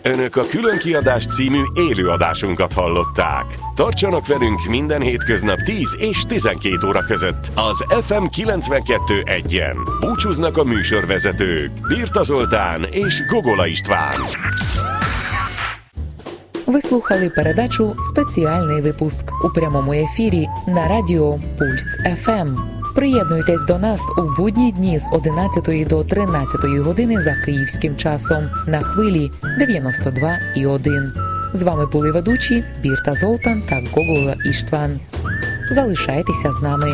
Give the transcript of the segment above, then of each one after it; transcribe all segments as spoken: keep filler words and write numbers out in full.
Önök a Különkiadás című élőadásunkat hallották. Tartsanak velünk minden hétköznap tíz és tizenkét óra között az ef em kilencvenkettő egyen. Búcsúznak a műsorvezetők Birta Zoltán és Gogola István. Ви слухали передачу «Спеціальний випуск» у прямому ефірі на радіо Пульс еф ем. Приєднуйтесь до нас у будні дні з одинадцятої до тринадцятої години за київським часом на хвилі дев'яносто два і один. З вами були ведучі Бірта Золтан та Гогола Іштван. Залишайтеся з нами.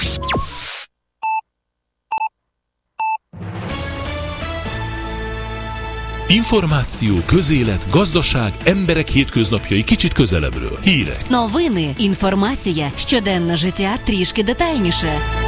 Információ, közélet, gazdaság, emberek hétköznapjai kicsit közelebbről. Hírek. Новини, інформація, щоденне життя трішки детальніше.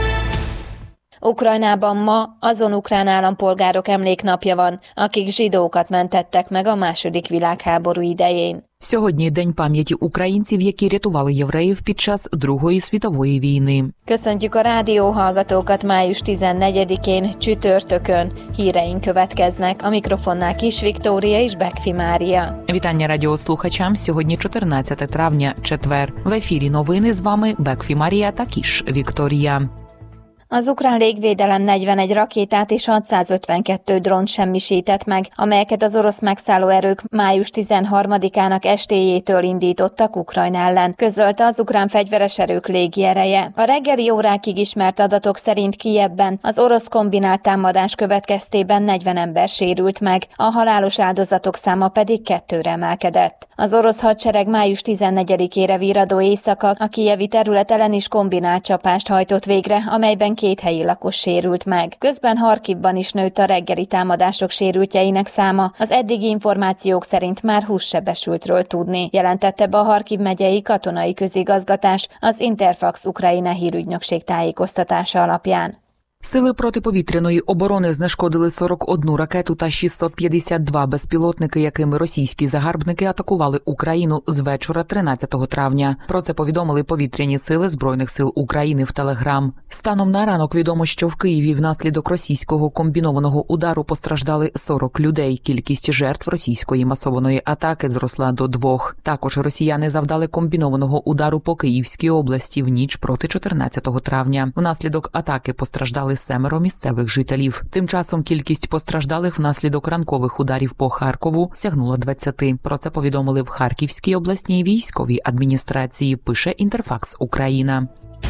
Ukrajnában ma azon ukrán állampolgárok emléknapja van, akik zsidókat mentettek meg a második világháború idején. Сьогодні день пам'яті українців, які рятували євреїв під час Другої світової війни. Köszöntjük a rádióhallgatókat május tizennegyedikén, csütörtökön. Híreink következnek, a mikrofonnál Kis Viktória és Bekfi Mária. Вітання радіослухачам. Сьогодні чотирнадцяте травня, четвер. В ефірі новини з вами Бекфі Марія та Кіш Вікторія. Az ukrán légvédelem negyvenegy rakétát és hatszázötvenkettő drónt semmisített meg, amelyeket az orosz megszálló erők május tizenharmadikának estéjétől indítottak Ukrajna ellen, közölte az ukrán fegyveres erők légiereje. A reggeli órákig ismert adatok szerint Kijevben az orosz kombinált támadás következtében negyven ember sérült meg, a halálos áldozatok száma pedig kettőre emelkedett. Az orosz hadsereg május tizennegyedikére virradó éjszaka a kijevi terület ellen is kombinált csapást hajtott végre, amelyben két helyi lakos sérült meg. Közben Harkivban is nőtt a reggeli támadások sérültjeinek száma. Az eddigi információk szerint már húsz sebesültről tudni, jelentette be a Harkiv megyei katonai közigazgatás az Interfax Ukrajna hírügynökség tájékoztatása alapján. Сили протиповітряної оборони знешкодили сорок одну ракету та шістсот п'ятдесят два безпілотники, якими російські загарбники атакували Україну з вечора тринадцятого травня. Про це повідомили повітряні сили Збройних сил України в Телеграм. Станом на ранок відомо, що в Києві внаслідок російського комбінованого удару постраждали сорок людей. Кількість жертв російської масованої атаки зросла до двох. Також росіяни завдали комбінованого удару по Київській області в ніч проти чотирнадцятого травня. Внаслідок атаки постраждали семеро місцевих жителів. Тим часом кількість постраждалих внаслідок ранкових ударів по Харкову сягнула двадцяти. Про це повідомили в Харківській обласній військовій адміністрації, пише Інтерфакс Україна.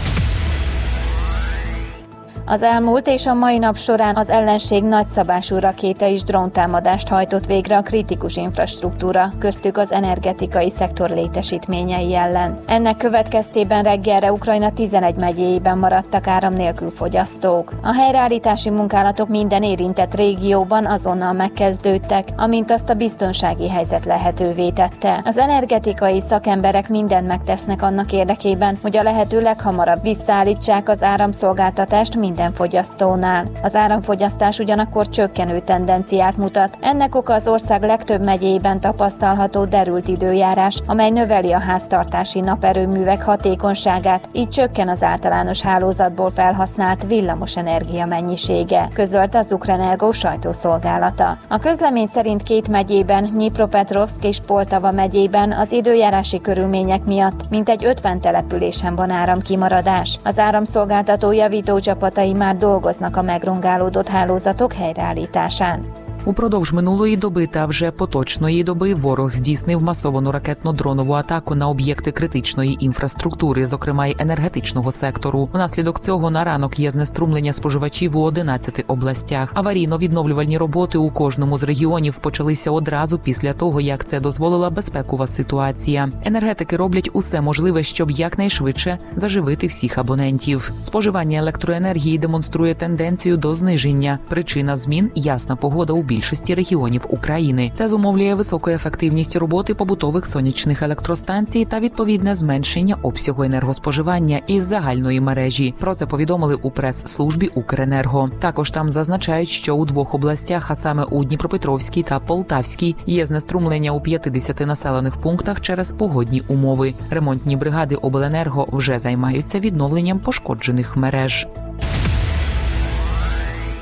Az elmúlt és a mai nap során az ellenség nagyszabású rakéta és dróntámadást hajtott végre a kritikus infrastruktúra, köztük az energetikai szektor létesítményei ellen. Ennek következtében reggelre Ukrajna tizenegy megyéjében maradtak áram nélkül fogyasztók. A helyreállítási munkálatok minden érintett régióban azonnal megkezdődtek, amint azt a biztonsági helyzet lehetővé tette. Az energetikai szakemberek mindent megtesznek annak érdekében, hogy a lehető leghamarabb visszaállítsák az áramszolgáltatást minden fogyasztónál. Az áramfogyasztás ugyanakkor csökkenő tendenciát mutat. Ennek oka az ország legtöbb megyéjében tapasztalható derült időjárás, amely növeli a háztartási naperőművek hatékonyságát, így csökken az általános hálózatból felhasznált villamosenergia mennyisége, közölte az Ukrenergo sajtószolgálata. A közlemény szerint két megyében, Dnipropetrovszk és Poltava megyében az időjárási körülmények miatt mintegy ötven településen van áramkimaradás. Az áramszolgáltató javító csapatai már dolgoznak a megrongálódott hálózatok helyreállításán. Упродовж минулої доби та вже поточної доби ворог здійснив масовану ракетно-дронову атаку на об'єкти критичної інфраструктури, зокрема й енергетичного сектору. Внаслідок цього на ранок є знеструмлення споживачів у одинадцяти областях. Аварійно-відновлювальні роботи у кожному з регіонів почалися одразу після того, як це дозволила безпекова ситуація. Енергетики роблять усе можливе, щоб якнайшвидше заживити всіх абонентів. Споживання електроенергії демонструє тенденцію до зниження. Причина змін – ясна погода у більшості регіонів України. Це зумовлює високу ефективність роботи побутових сонячних електростанцій та відповідне зменшення обсягу енергоспоживання із загальної мережі. Про це повідомили у прес-службі Укренерго. Також там зазначають, що у двох областях, а саме у Дніпропетровській та Полтавській, є знеструмлення у п'ятдесяти населених пунктах через погодні умови. Ремонтні бригади обленерго вже займаються відновленням пошкоджених мереж.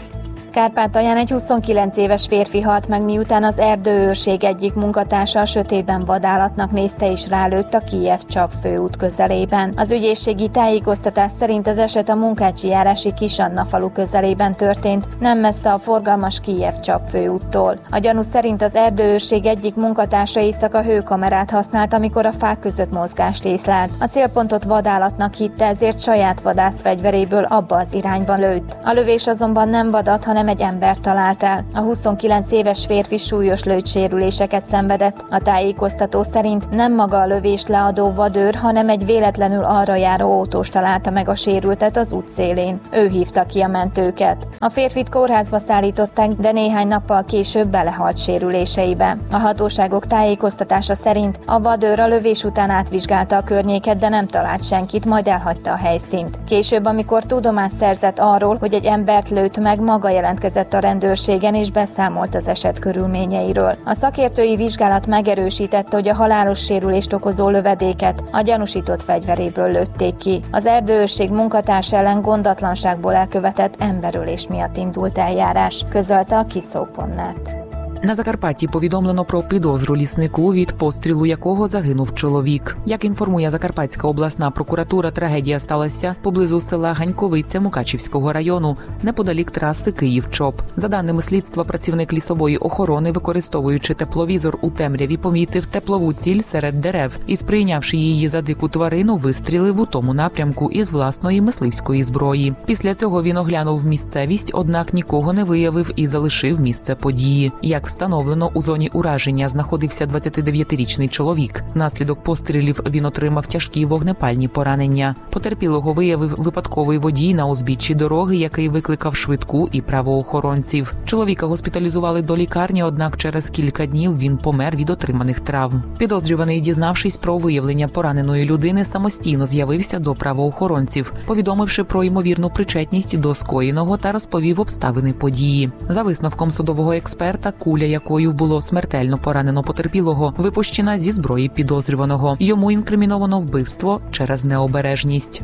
Kárpátalján egy huszonkilenc éves férfi halt meg, miután az erdőőrség egyik munkatársa a sötétben vadállatnak nézte és rálőtt a Kijev-Csap főút közelében. Az ügyészségi tájékoztatás szerint az eset a Munkácsi járási Kisanna falu közelében történt, nem messze a forgalmas Kijev-Csap főúttól. A gyanú szerint az erdőőrség egyik munkatársa éjszaka hőkamerát használt, amikor a fák között mozgást észlelt. A célpontot vadállatnak hitte, ezért saját vadászfegyveréből abba az irányba lőtt. A lövés azonban nem vadat, hanem egy ember talált el. A huszonkilenc éves férfi súlyos lőtsérüléseket szenvedett. A tájékoztató szerint nem maga a lövést leadó vadőr, hanem egy véletlenül arra járó autós találta meg a sérültet az útszélén. Ő hívta ki a mentőket. A férfit kórházba szállították, de néhány nappal később belehalt sérüléseibe. A hatóságok tájékoztatása szerint a vadőr a lövés után átvizsgálta a környéket, de nem talált senkit, majd elhagyta a helyszínt. Később, amikor tudomást szerzett arról, hogy egy embert lőtt meg, maga jelentkezett a rendőrségen és beszámolt az eset körülményeiről. A szakértői vizsgálat megerősítette, hogy a halálos sérülést okozó lövedéket a gyanúsított fegyveréből lőtték ki. Az erdőőrség munkatársa ellen gondatlanságból elkövetett emberölés miatt indult eljárás, közölte a Kiszó pont net. На Закарпатті повідомлено про підозру ліснику, від пострілу якого загинув чоловік. Як інформує Закарпатська обласна прокуратура, трагедія сталася поблизу села Ганьковиця Мукачівського району, неподалік траси Київ-Чоп. За даними слідства, працівник лісової охорони, використовуючи тепловізор у темряві, помітив теплову ціль серед дерев і, сприйнявши її за дику тварину, вистрілив у тому напрямку із власної мисливської зброї. Після цього він оглянув місцевість, однак нікого не виявив і залишив місце події. Як встановлено, у зоні ураження знаходився двадцятидев'ятирічний чоловік. Внаслідок пострілів він отримав тяжкі вогнепальні поранення. Потерпілого виявив випадковий водій на узбіччі дороги, який викликав швидку і правоохоронців. Чоловіка госпіталізували до лікарні, однак через кілька днів він помер від отриманих травм. Підозрюваний, дізнавшись про виявлення пораненої людини, самостійно з'явився до правоохоронців, повідомивши про ймовірну причетність до скоєного та розповів обставини події. За висновком судового експерта, куля, якою було смертельно поранено потерпілого, випущена зі зброї підозрюваного. Йому інкриміновано вбивство через необережність.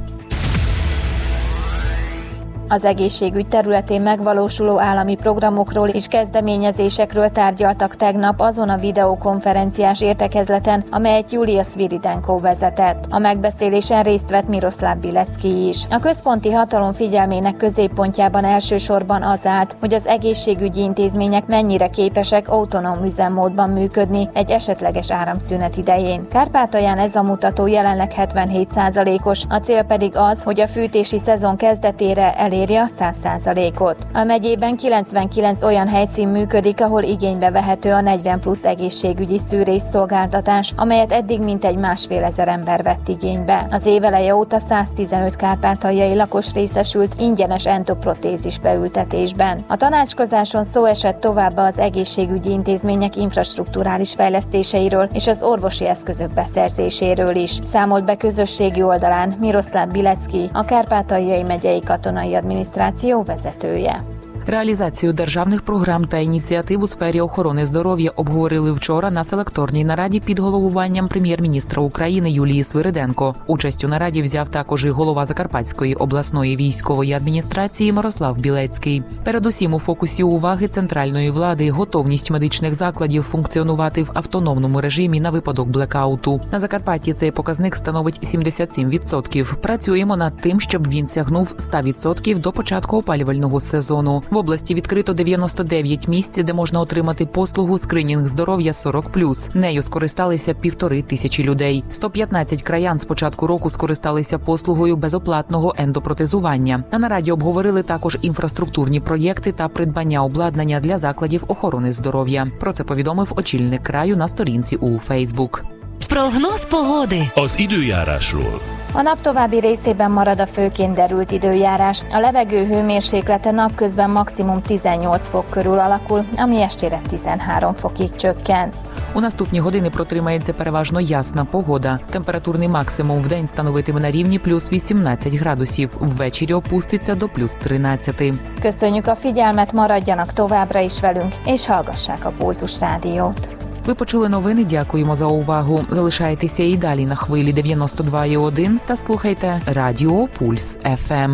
Az egészségügy területén megvalósuló állami programokról és kezdeményezésekről tárgyaltak tegnap azon a videokonferenciás értekezleten, amelyet Julia Sviridenko vezetett. A megbeszélésen részt vett Miroslav Bilecki is. A központi hatalom figyelmének középpontjában elsősorban az állt, hogy az egészségügyi intézmények mennyire képesek autonóm üzemmódban működni egy esetleges áramszünet idején. Kárpátalján ez a mutató jelenleg hetvenhét százalékos, a cél pedig az, hogy a fűtési szezon kezdetére elérje a száz százalékot. A megyében kilencvenkilenc olyan helyszín működik, ahol igénybe vehető a negyven plusz egészségügyi szűrésszolgáltatás, amelyet eddig mintegy másfél ezer ember vett igénybe. Az év eleje óta száztizenöt kárpátaljai lakos részesült ingyenes endoprotézis beültetésben. A tanácskozáson szó esett továbbá az egészségügyi intézmények infrastrukturális fejlesztéseiről és az orvosi eszközök beszerzéséről is. Számolt be közösségi oldalán Miroslav Bilecki, a Kárpátaljai megyei katonai adminisztráció vezetője. Реалізацію державних програм та ініціатив у сфері охорони здоров'я обговорили вчора на селекторній нараді під головуванням прем'єр-міністра України Юлії Свириденко. Участь у нараді взяв також і голова Закарпатської обласної військової адміністрації Мирослав Білецький. Передусім у фокусі уваги центральної влади готовність медичних закладів функціонувати в автономному режимі на випадок блекауту. На Закарпатті цей показник становить сімдесят сім відсотків. Працюємо над тим, щоб він сягнув сто відсотків до початку опалювального сезону. В області відкрито дев'яносто дев'ять місць, де можна отримати послугу скринінг здоров'я сорок плюс. Нею скористалися півтори тисячі людей. сто п'ятнадцять краян з початку року скористалися послугою безоплатного ендопротезування. На нараді обговорили також інфраструктурні проєкти та придбання обладнання для закладів охорони здоров'я. Про це повідомив очільник краю на сторінці у Фейсбук. Прогноз pogody. Az időjárásról. A nap további részében marad a főként derült időjárás. A levegő hőmérséklete napközben maximum tizennyolc fok körül alakul, ami estére tizenhárom fokig csökken. У наступні години протримається переважно ясна погода. Температурний максимум вдень становитиме на рівні плюс вісімнадцять градусів, ввечері опуститься до плюс тринадцять. Köszönjük a figyelmet, maradjanak továbbra is velünk, és hallgassák a Pulzus Rádiót. Ви почули новини, дякуємо за увагу. Залишайтеся і далі на хвилі дев'яносто два і один та слухайте Радіо Пульс еф ем.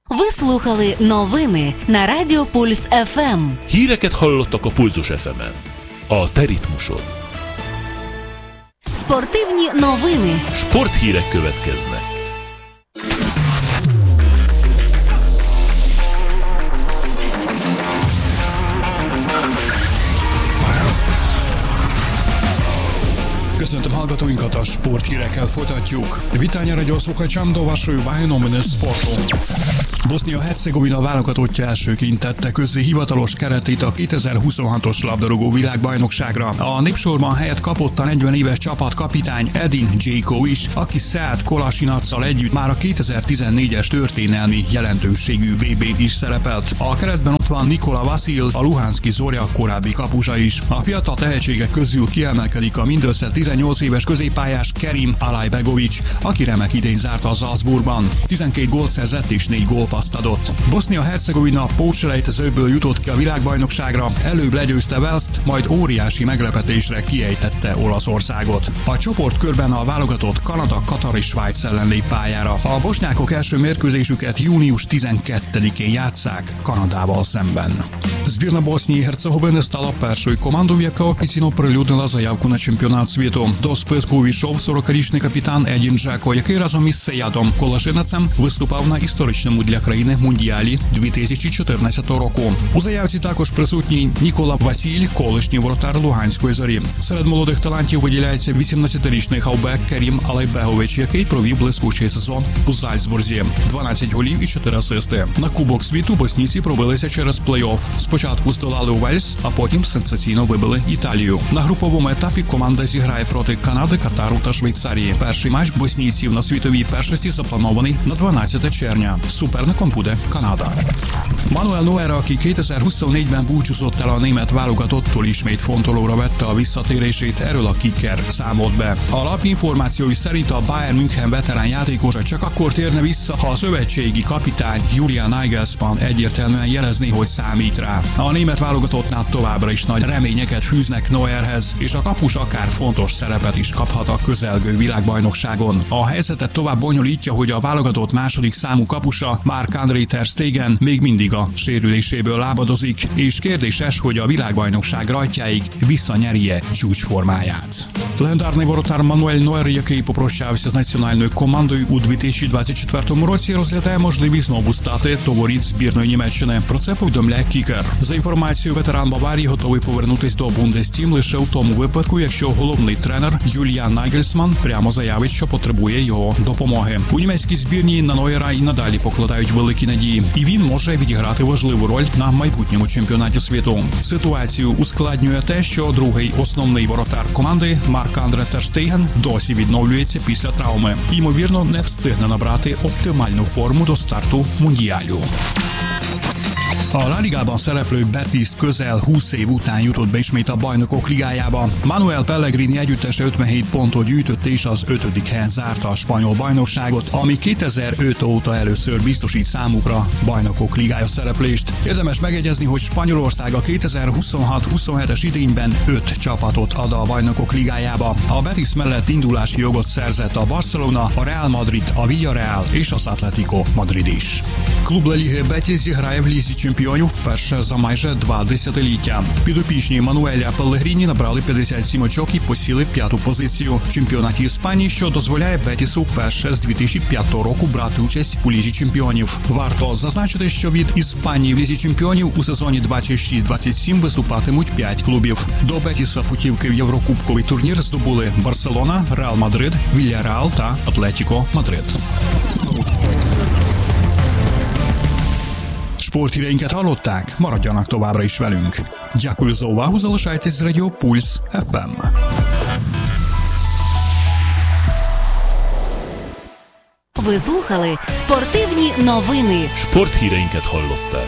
Ви слухали новини на Радіо Пульс еф ем. Híreket hallottak a Pulzus еф емен. A te ritmusod. Спортивні новини. Sporthírek következnek. Köszöntöm hallgatóinkat, a sporthírekkel folytatjuk. Witania radio słuchaczom, do waszej uwagi nowiny sportu. Bosznia-Hercegovina válogatottja elsőként tette közzé hivatalos keretét a kétezer-huszonhatos labdarúgó világbajnokságra. A népsorban helyet kapott a negyven éves csapatkapitány Edin Dzeko is, aki Sead Kolasinac-szal együtt már a kétezer-tizennégyes történelmi jelentőségű vé bén is szerepelt. A keretben ott van Nikola Vasil, a Luhanszki Zorya korábbi kapusa is. A fiatal tehetségek közül kiemelkedik a mindössze tizennyolc éves középpályás Kerim Alajbegovic, aki remek idény zárt a Salzburgban. tizenkét gólt szerzett és négy gólpasszt adott. Bosznia-Hercegovina pótselejtezőből jutott ki a világbajnokságra, előbb legyőzte Walest, majd óriási meglepetésre kiejtette Olaszországot. A csoportkörben a válogatott Kanada, Katar és Svájc ellen lép pályára. A bosnyákok első mérkőzésüket június tizenkettedikén játsszák Kanadával szemben. Збірна Боснії і Герцеговини стала першою командою, яка офіційно оприлюднила заявку на чемпіонат світу. До списку увійшов сорокарічний капітан Едін Джеко, який разом із Сеядом Колашинацем виступав на історичному для країни Мундіалі дві тисячі чотирнадцятого року. У заявці також присутній Нікола Васіль, колишній воротар Луганської Зорі. Серед молодих талантів виділяється вісімнадцятирічний хавбек Керім Алайбегович, який провів блискучий сезон у Зальцбурзі. дванадцять голів і чотири асисти. На Кубок світу боснійці пробилися через плей-офф. Спочатку здолали Уельс, а потім сенсаційно вибили Італію. На груповому етапі команда зіграє проти Канади, Катару та Швейцарії. Перший матч боснійців на світовій першості запланований на дванадцяте червня. Суперником буде Kanada. Manuel Neuer, aki kétezer-huszonnégyben búcsúzott el a német válogatottól, ismét fontolóra vette a visszatérését, erről a Kicker számolt be. A lap információi szerint a Bayern München veterán játékosa csak akkor térne vissza, ha a szövetségi kapitány Julian Nagelsmann egyértelműen jelezné, hogy számít rá. A német válogatottnál továbbra is nagy reményeket fűznek Neuerhez, és a kapus akár fontos szerepet is kaphat a közelgő világbajnokságon. A helyzetet tovább bonyolítja, hogy a válogatott második számú kapusa Marc-André ter Stegen még mindig a sérüléséből lábadozik, és kérdéses, hogy a világbajnokság rajtjáig visszanyerje csúcsformáját. Легендарний воротар Мануель Нойер, який попрощався з національною командою у дві тисячі двадцять четвертому році, розглядає можливість знову стати до воріт збірної Німеччини. Про це повідомляє Кікер. За інформацією, ветеран Баварії готовий повернутись до Бундестім лише у тому випадку, якщо головний тренер Юліан Нагельсман прямо заявить, що потребує його допомоги. У німецькій збірні на Нойера і надалі покладають великі надії, і він може відіграти важливу роль на майбутньому чемпіонаті світу. Ситуацію ускладнює те, що другий основний воротар команди Марc-André ter Stegen досі відновлюється після травми. Ймовірно, не встигне набрати оптимальну форму до старту Мундіалю. A La Ligában szereplő Betis közel húsz év után jutott be ismét a Bajnokok Ligájába. Manuel Pellegrini együttese ötvenhét pontot gyűjtött és az ötödik helyen zárta a spanyol bajnokságot, ami kétezer-öt óta először biztosít számukra Bajnokok Ligája szereplést. Érdemes megegyezni, hogy Spanyolország a kétezer-huszonhat-huszonhetes idényben öt csapatot ad a Bajnokok Ligájába. A Betis mellett indulási jogot szerzett a Barcelona, a Real Madrid, a Villarreal és az Atletico Madrid is. Клуб Ла Ліги Бетіс зіграє в Лізі чемпіонів вперше за майже два десятиліття. Підопічні Мануеля Пеллегріні набрали п'ятдесят сім очок і посіли п'яту позицію в чемпіонаті Іспанії, що дозволяє Бетісу вперше з дві тисячі п'ятого року брати участь у Лізі чемпіонів. Варто зазначити, що від Іспанії в Лізі чемпіонів у сезоні двадцять шість двадцять сім виступатимуть п'ять клубів. До Бетіса путівки в Єврокубковий турнір здобули Барселона, Реал Мадрид, Вільярреал та Атлетіко Мадрид. Sporthíreinket hallották, maradjanak továbbra is velünk. Дякую за увагу, залишайтесь з Радіо Пульс еф ем. Ви слухали спортивні новини. Sporthíreinket hallották.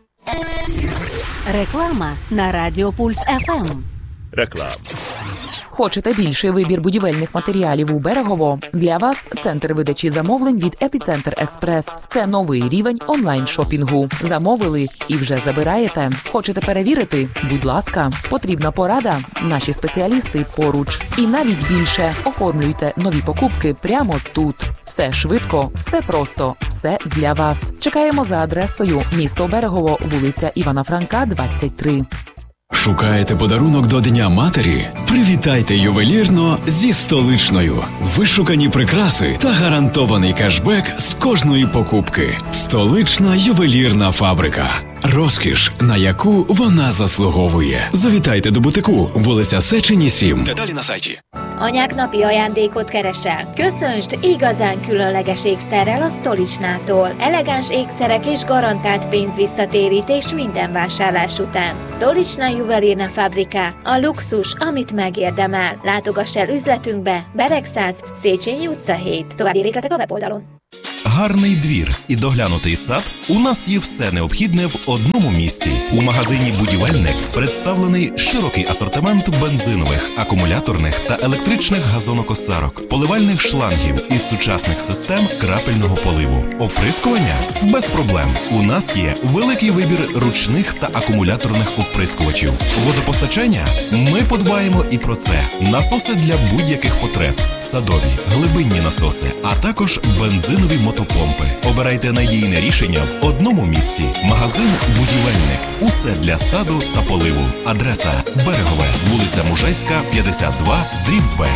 Реклама на Радіо Пульс еф ем. Reklám. Хочете більший вибір будівельних матеріалів у Берегово? Для вас центр видачі замовлень від Епіцентр Експрес. Це новий рівень онлайн-шопінгу. Замовили і вже забираєте. Хочете перевірити? Будь ласка. Потрібна порада? Наші спеціалісти поруч. І навіть більше. Оформлюйте нові покупки прямо тут. Все швидко, все просто, все для вас. Чекаємо за адресою місто Берегово, вулиця Івана Франка, двадцять три. Шукаєте подарунок до Дня матері? Привітайте ювелірно зі Столичною. Вишукані прикраси та гарантований кешбек з кожної покупки. Столична ювелірна фабрика. Розкіш, на яку вона заслуговує. Завітайте до бутику, вулиця Сечені, сім. Деталі на сайті. Anyák napi ajándékot keresel? Köszöntsd igazán különleges ékszerrel a Stolichnától. Elegáns ékszerek és garantált pénzvisszatérítés minden vásárlás után. Stolichna Juvelírna Fabrika. A luxus, amit megérdemel. Látogass el üzletünkbe, Beregszáz, Széchenyi utca hét. További részletek a weboldalon. Гарний двір і доглянутий сад – у нас є все необхідне в одному місці. У магазині «Будівельник» представлений широкий асортимент бензинових, акумуляторних та електричних газонокосарок, поливальних шлангів із сучасних систем крапельного поливу. Оприскування – без проблем. У нас є великий вибір ручних та акумуляторних оприскувачів. Водопостачання – ми подбаємо і про це. Насоси для будь-яких потреб, садові, глибинні насоси, а також бензинові мотопомпи. Обирайте надійне рішення в одному місці. Магазин «Будівельник». Усе для саду та поливу. Адреса Берегове, вулиця Мужайська, п'ятдесят два, дріб Б.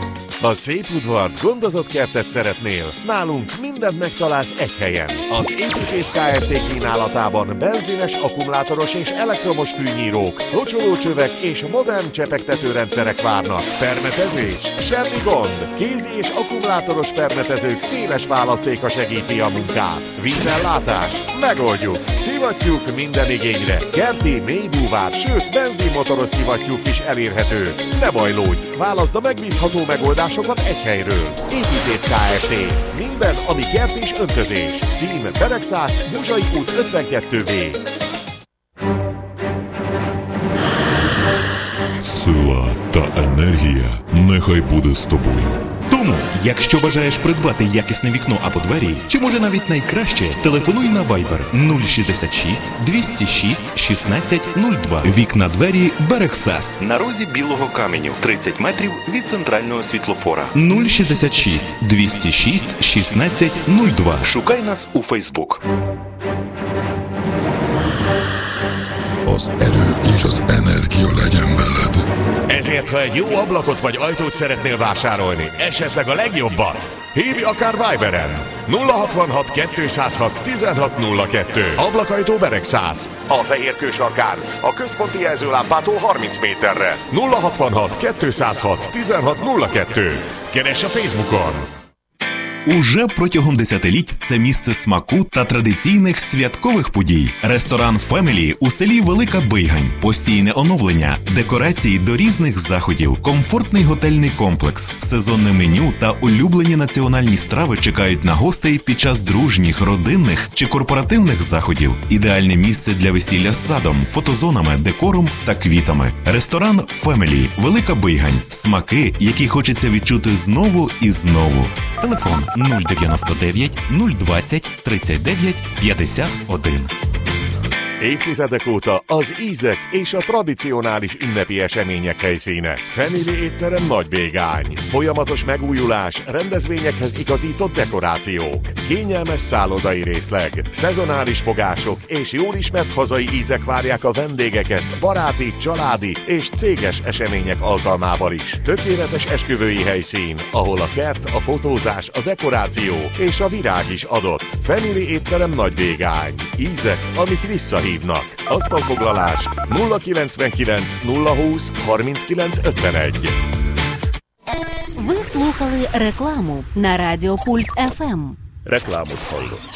Ha szép udvart, gondozott kertet szeretnél, nálunk mindent megtalálsz egy helyen. Az Építész Kft. Kínálatában benzines, akkumulátoros és elektromos fűnyírók, locsolócsövek és modern csepegtetőrendszerek várnak. Permetezés? Semmi gond! Kézi és akkumulátoros permetezők széles választéka segíti a munkát. Vízellátás? Megoldjuk! Szivattyúk minden igényre. Kerti, mélybúvár, sőt benzinmotoros szivattyúk is elérhető. Ne bajlódj! Válaszd a megbízható megoldást egy helyről. Építész Kft. Minden, ami kert és öntözés. Cím Beregszáz, Muzsai út ötvenkettő B. Сила та енергія нехай буде з тобою. Тому, якщо бажаєш придбати якісне вікно або двері, чи може навіть найкраще, телефонуй на Viber нуль шістдесят шість двісті шість шістнадцять нуль два. Вікна двері Берегсас. На розі Білого Каменю, тридцять метрів від центрального світлофора. нуль шістдесят шість двісті шість шістнадцять нуль два. Шукай нас у Facebook. Az erő és az energia legyen veled. Ezért, ha egy jó ablakot vagy ajtót szeretnél vásárolni, esetleg a legjobbat, hívj akár Viberen. nulla hatvanhat kétszázhat tizenhat nulla kettő. Ablakajtó Beregszáz. A fehérkős akár a központi jelzőlámpától harminc méterre. nulla hatvanhat kétszázhat tizenhat nulla kettő. Keres a Facebookon. Уже протягом десятиліть це місце смаку та традиційних святкових подій. Ресторан «Фемілі» у селі Велика Бийгань. Постійне оновлення, декорації до різних заходів, комфортний готельний комплекс, сезонне меню та улюблені національні страви чекають на гостей під час дружніх, родинних чи корпоративних заходів. Ідеальне місце для весілля з садом, фотозонами, декором та квітами. Ресторан «Фемілі» Велика Бийгань. Смаки, які хочеться відчути знову і знову. Телефон нуль дев'яносто дев'ять нуль двадцять тридцять дев'ять п'ятдесят один. Évtizedek óta az ízek és a tradicionális ünnepi események helyszíne. Family étterem Nagybégány. Folyamatos megújulás, rendezvényekhez igazított dekorációk, kényelmes szállodai részleg, szezonális fogások és jól ismert hazai ízek várják a vendégeket baráti, családi és céges események alkalmával is. Tökéletes esküvői helyszín, ahol a kert, a fotózás, a dekoráció és a virág is adott. Family étterem Nagybégány. Ízek, amik visszahívnak. Asztalfoglalás nulla kilencvenkilenc nulla húsz harminckilenc ötvenegy. Ви слухали рекламу на Радіо Пульс еф ем. Reklámot hallott.